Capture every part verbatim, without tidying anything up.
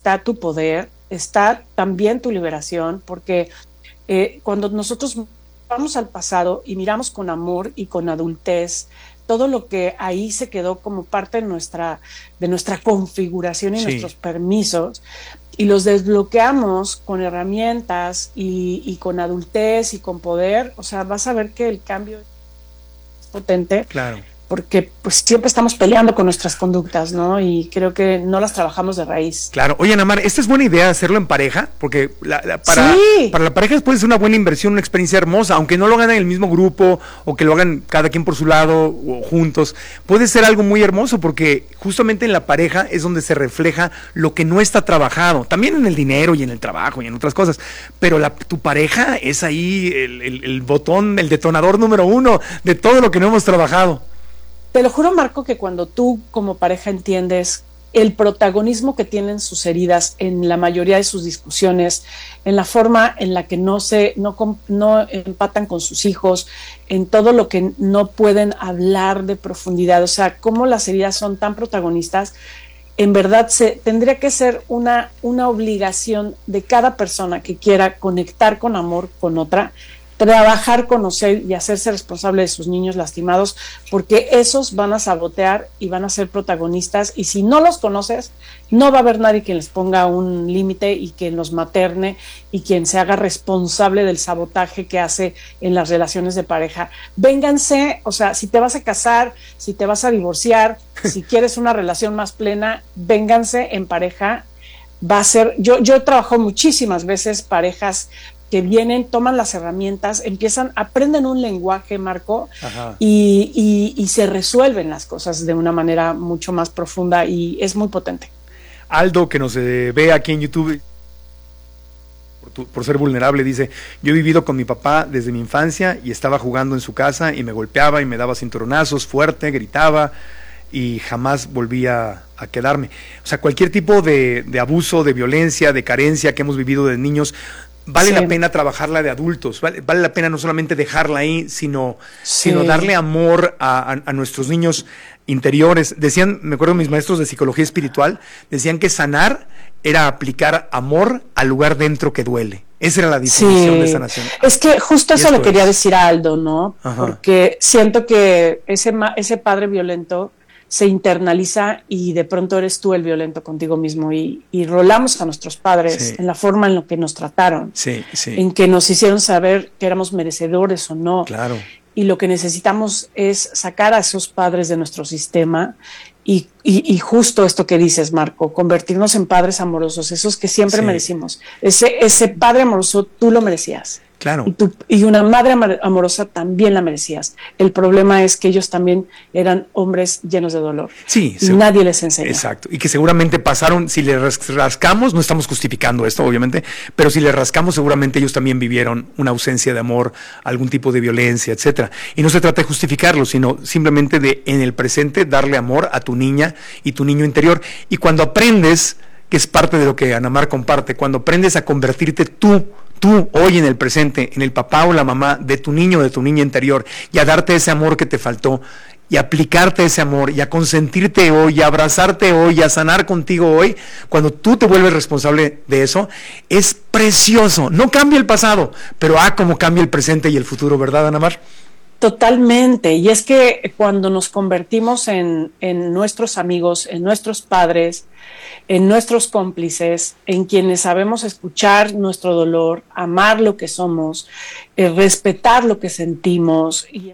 está tu poder, está también tu liberación, porque eh, cuando nosotros vamos al pasado y miramos con amor y con adultez todo lo que ahí se quedó como parte de nuestra, de nuestra configuración y sí. nuestros permisos, y los desbloqueamos con herramientas y, y con adultez y con poder, o sea, vas a ver que el cambio es potente. Claro. Porque pues siempre estamos peleando con nuestras conductas, ¿no? Y creo que no las trabajamos de raíz. Claro. Oye, Ana Mar, esta es buena idea hacerlo en pareja, porque la, la, para, sí. para la pareja puede ser una buena inversión, una experiencia hermosa, aunque no lo hagan en el mismo grupo o que lo hagan cada quien por su lado o juntos. Puede ser algo muy hermoso porque justamente en la pareja es donde se refleja lo que no está trabajado, también en el dinero y en el trabajo y en otras cosas, pero la, tu pareja es ahí el, el, el botón, el detonador número uno de todo lo que no hemos trabajado. Te lo juro, Marco, que cuando tú como pareja entiendes el protagonismo que tienen sus heridas en la mayoría de sus discusiones, en la forma en la que no se no, no empatan con sus hijos, en todo lo que no pueden hablar de profundidad, o sea, cómo las heridas son tan protagonistas, en verdad se, tendría que ser una, una obligación de cada persona que quiera conectar con amor con otra, trabajar, conocer y hacerse responsable de sus niños lastimados, porque esos van a sabotear y van a ser protagonistas, y si no los conoces, no va a haber nadie quien les ponga un límite y quien los materne y quien se haga responsable del sabotaje que hace en las relaciones de pareja. Vénganse, o sea, si te vas a casar, si te vas a divorciar, si quieres una relación más plena, vénganse en pareja. Va a ser, yo, yo he trabajado muchísimas veces parejas que vienen, toman las herramientas, empiezan, aprenden un lenguaje, Marco, y, y, y se resuelven las cosas de una manera mucho más profunda y es muy potente. Aldo, que nos eh, ve aquí en YouTube, por, tu, por ser vulnerable, dice: yo he vivido con mi papá desde mi infancia y estaba jugando en su casa y me golpeaba y me daba cinturonazos fuerte, gritaba y jamás volvía a quedarme. O sea, cualquier tipo de, de abuso, de violencia, de carencia que hemos vivido de niños, vale sí. la pena trabajarla de adultos, vale, vale la pena no solamente dejarla ahí, sino, sí. sino darle amor a, a, a nuestros niños interiores. Decían, me acuerdo mis maestros de psicología espiritual, decían que sanar era aplicar amor al lugar dentro que duele. Esa era la definición sí. de sanación. Es que justo eso le quería es. decir a Aldo, ¿no? Ajá. Porque siento que ese, ese padre violento se internaliza y de pronto eres tú el violento contigo mismo y, y rolamos a nuestros padres sí. en la forma en la que nos trataron, sí, sí. en que nos hicieron saber que éramos merecedores o no. Claro. Y lo que necesitamos es sacar a esos padres de nuestro sistema y, y, y justo esto que dices, Marco, convertirnos en padres amorosos, esos que siempre sí. merecimos. Ese, ese padre amoroso tú lo merecías. Claro. Y, tú, y una madre amorosa también la merecías. El problema es que ellos también eran hombres llenos de dolor. Sí. Y nadie les enseñó. Exacto. Y que seguramente pasaron, si le rascamos, no estamos justificando esto, obviamente, pero si le rascamos, seguramente ellos también vivieron una ausencia de amor, algún tipo de violencia, etcétera. Y no se trata de justificarlo, sino simplemente de, en el presente, darle amor a tu niña y tu niño interior. Y cuando aprendes, que es parte de lo que Ana Mar comparte, cuando aprendes a convertirte tú, tú hoy en el presente, en el papá o la mamá de tu niño o de tu niña interior, y a darte ese amor que te faltó, y a aplicarte ese amor, y a consentirte hoy, y a abrazarte hoy, y a sanar contigo hoy, cuando tú te vuelves responsable de eso, es precioso. No cambia el pasado, pero ah, cómo cambia el presente y el futuro, ¿verdad, Ana Mar? Totalmente, y es que cuando nos convertimos en, en nuestros amigos, en nuestros padres, en nuestros cómplices, en quienes sabemos escuchar nuestro dolor, amar lo que somos, eh, respetar lo que sentimos, y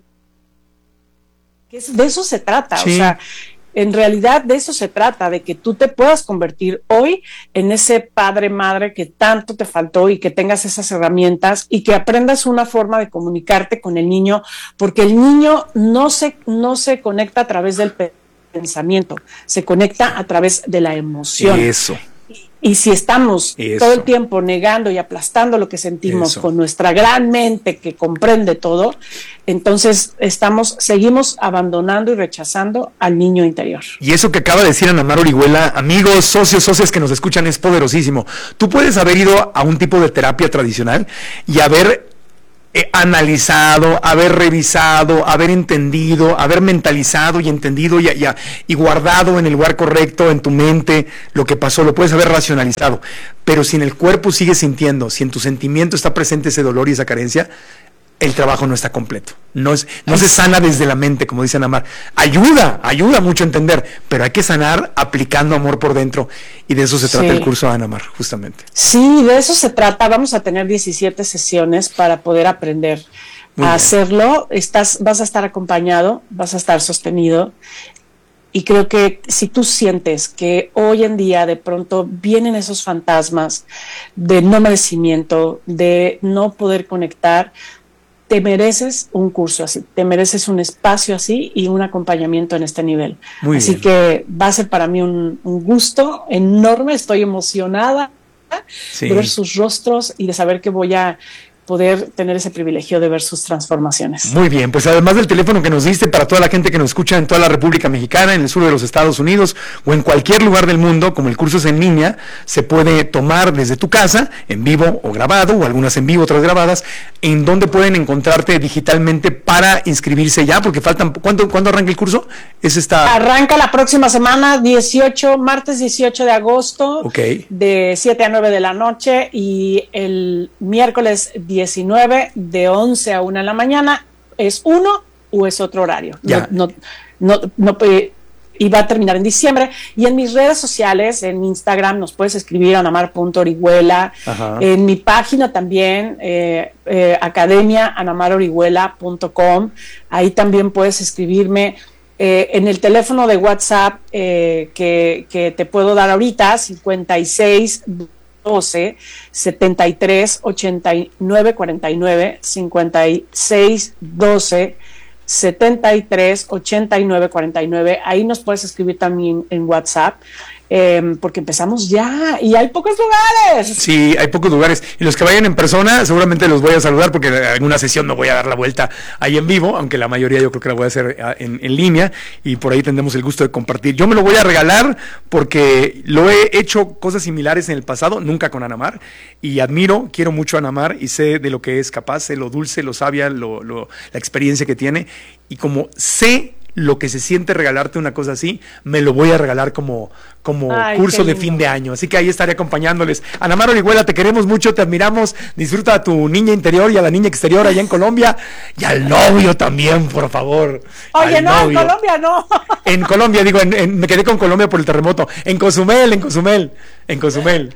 que de eso se trata, sí. o sea, en realidad de eso se trata, de que tú te puedas convertir hoy en ese padre, madre que tanto te faltó y que tengas esas herramientas y que aprendas una forma de comunicarte con el niño, porque el niño no se, no se conecta a través del pensamiento, se conecta a través de la emoción. Eso. Y, y si estamos Eso. todo el tiempo negando y aplastando lo que sentimos Eso. con nuestra gran mente que comprende todo, entonces estamos, seguimos abandonando y rechazando al niño interior. Y eso que acaba de decir Ana Mar Orihuela, amigos, socios, socias que nos escuchan, es poderosísimo. Tú puedes haber ido a un tipo de terapia tradicional y haber eh, analizado, haber revisado, haber entendido, haber mentalizado y entendido y, y, y guardado en el lugar correcto en tu mente lo que pasó, lo puedes haber racionalizado. Pero si en el cuerpo sigues sintiendo, si en tu sentimiento está presente ese dolor y esa carencia, el trabajo no está completo. No, es, no se sana desde la mente, como dice Ana Mar. Ayuda, ayuda mucho a entender, pero hay que sanar aplicando amor por dentro. Y de eso se trata sí. el curso de Ana Mar, justamente. Sí, de eso se trata. Vamos a tener diecisiete sesiones para poder aprender Muy a bien. hacerlo. Estás, vas a estar acompañado, vas a estar sostenido. Y creo que si tú sientes que hoy en día de pronto vienen esos fantasmas de no merecimiento, de no poder conectar, te mereces un curso así, te mereces un espacio así y un acompañamiento en este nivel. Muy así bien. Que va a ser para mí un, un gusto enorme, estoy emocionada sí. de ver sus rostros y de saber que voy a poder tener ese privilegio de ver sus transformaciones. Muy bien, pues además del teléfono que nos diste para toda la gente que nos escucha en toda la República Mexicana, en el sur de los Estados Unidos o en cualquier lugar del mundo, como el curso es en línea, se puede tomar desde tu casa, en vivo o grabado, o algunas en vivo, otras grabadas. ¿En dónde pueden encontrarte digitalmente para inscribirse ya? Porque faltan, ¿cuándo, ¿cuándo arranca el curso? Es esta... Arranca la próxima semana, dieciocho, martes dieciocho de agosto, okay. de siete a nueve de la noche, y el miércoles diecinueve de once a una de la mañana. ¿Es uno o es otro horario? Ya. No, no, no, no, eh, y va a terminar en diciembre. Y en mis redes sociales, en Instagram, nos puedes escribir a anamar punto orihuela. Ajá. En mi página también, eh, eh, academia anamar orihuela punto com. Ahí también puedes escribirme. Eh, en el teléfono de WhatsApp eh, que, que te puedo dar ahorita, cincuenta y seis doce, setenta y tres, ochenta y nueve, cuarenta y nueve, cincuenta y seis, doce, setenta y tres, ochenta y nueve, cuarenta y nueve. Ahí nos puedes escribir también en WhatsApp. Eh, porque empezamos ya y hay pocos lugares. Sí, hay pocos lugares. Y los que vayan en persona, seguramente los voy a saludar porque en una sesión me voy a dar la vuelta ahí en vivo, aunque la mayoría yo creo que la voy a hacer en, en línea y por ahí tendremos el gusto de compartir. Yo me lo voy a regalar porque lo he hecho cosas similares en el pasado, nunca con Ana Mar, y admiro, quiero mucho a Ana Mar y sé de lo que es capaz, sé lo dulce, lo sabia, lo, lo, la experiencia que tiene, y como sé lo que se siente regalarte una cosa así, me lo voy a regalar como, como Ay, curso de fin de año. Así que ahí estaré acompañándoles. Ana Mar Orihuela, te queremos mucho, te admiramos. Disfruta a tu niña interior y a la niña exterior allá en Colombia. Y al novio también, por favor. Oye, no, novio. En Colombia no. En Colombia, digo, en, en, me quedé con Colombia por el terremoto. En Cozumel, en Cozumel, en Cozumel.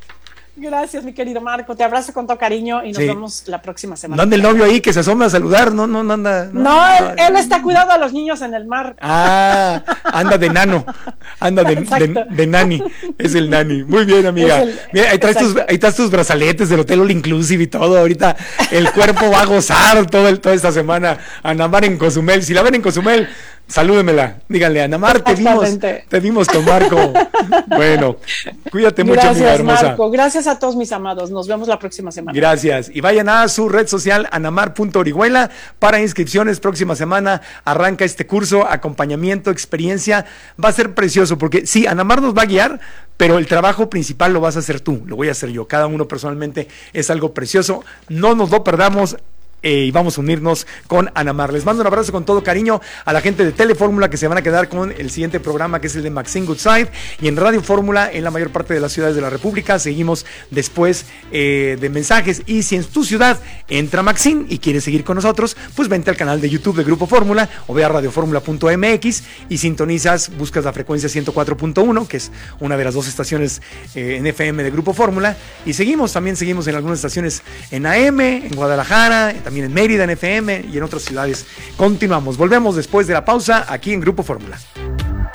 Gracias, mi querido Marco. Te abrazo con todo cariño y nos sí. vemos la próxima semana. ¿No anda el novio ahí que se asoma a saludar? No, no, no anda. No, no, él, no, él está cuidando a los niños en el mar. Ah, anda de nano. Anda de, de, de nani. Es el nani. Muy bien, amiga. El, Mira, ahí, traes tus, ahí traes tus brazaletes del Hotel All Inclusive y todo. Ahorita el cuerpo va a gozar todo el, toda esta semana. Ana Mar en Cozumel. Si la ven en Cozumel, salúdemela. Díganle, Ana Mar, te vimos, te vimos con Marco. Bueno, cuídate mucho, Gracias, amiga hermosa. Marco. Gracias a todos mis amados. Nos vemos la próxima semana. Gracias. Y vayan a su red social, anamar punto orihuela, para inscripciones. Próxima semana arranca este curso, acompañamiento, experiencia. Va a ser precioso porque sí, Ana Mar nos va a guiar, pero el trabajo principal lo vas a hacer tú, lo voy a hacer yo. Cada uno personalmente es algo precioso. No nos lo perdamos. Eh, y vamos a unirnos con Ana Mar. Les mando un abrazo con todo cariño a la gente de Telefórmula, que se van a quedar con el siguiente programa, que es el de Maxine Goodside, y en Radio Fórmula en la mayor parte de las ciudades de la República. Seguimos después eh, de mensajes, y si en tu ciudad entra Maxine y quieres seguir con nosotros, pues vente al canal de YouTube de Grupo Fórmula o ve a radio fórmula punto m x y sintonizas, buscas la frecuencia ciento cuatro punto uno, que es una de las dos estaciones eh, en F M de Grupo Fórmula, y seguimos, también seguimos en algunas estaciones en A M, en Guadalajara, también en Mérida, en F M y en otras ciudades. Continuamos, volvemos después de la pausa aquí en Grupo Fórmula.